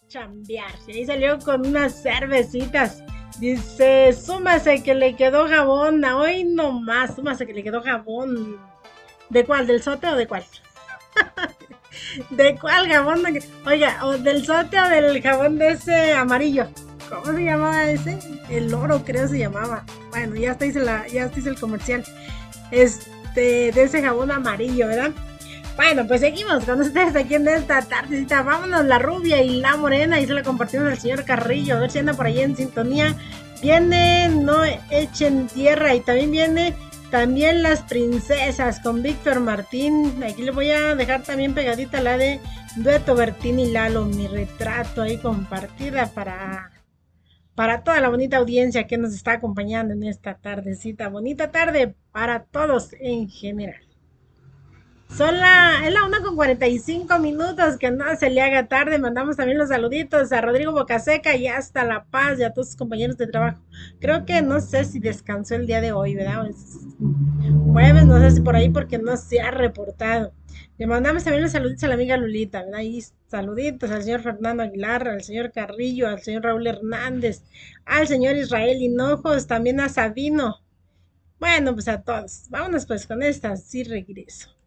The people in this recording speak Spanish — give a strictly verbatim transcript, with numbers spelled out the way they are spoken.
chambear. Y ahí salió con unas cervecitas. Dice, súmase que le quedó jabón. Hoy nomás, súmase que le quedó jabón. ¿De cuál? ¿Del sote o de cuál? ¿De cuál jabón? Oiga, o del sote o del jabón de ese amarillo. ¿Cómo se llamaba ese? El oro creo se llamaba. Bueno, ya está hice la, ya está hice el comercial. Este, de ese jabón amarillo, ¿verdad? Bueno, pues seguimos con ustedes aquí en esta tardecita. Vámonos, la rubia y la morena. Y se la compartimos al señor Carrillo. A ver si anda por ahí en sintonía. Viene No Echen Tierra. Y también viene También Las Princesas con Víctor Martín. Aquí le voy a dejar también pegadita la de Dueto Bertín y Lalo. Mi retrato ahí compartida para, para toda la bonita audiencia que nos está acompañando en esta tardecita. Bonita tarde para todos en general. Son la, es la una con cuarenta y cinco minutos, que no se le haga tarde. Mandamos también los saluditos a Rodrigo Bocaseca y hasta La Paz y a todos sus compañeros de trabajo. Creo que no sé si descansó el día de hoy, ¿verdad? Es jueves, no sé si por ahí porque no se ha reportado. Le mandamos también los saluditos a la amiga Lulita, ¿verdad? Y saluditos al señor Fernando Aguilar, al señor Carrillo, al señor Raúl Hernández, al señor Israel Hinojos, también a Sabino. Bueno, pues a todos. Vámonos pues con esta, sí regreso.